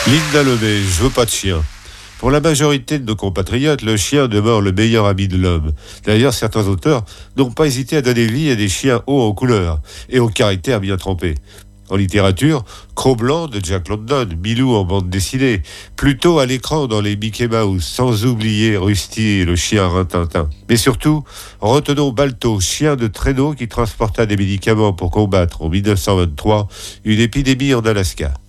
Linda Lemay, je veux pas de chien. Pour la majorité de nos compatriotes, le chien demeure le meilleur ami de l'homme. D'ailleurs, certains auteurs n'ont pas hésité à donner vie à des chiens hauts en couleur et au caractère bien trempé. En littérature, Cro-Blanc de Jack London, Milou en bande dessinée, Pluto à l'écran dans les Mickey Mouse, sans oublier Rusty, le chien Rintintin. Mais surtout, retenons Balto, chien de traîneau qui transporta des médicaments pour combattre en 1923 une épidémie en Alaska.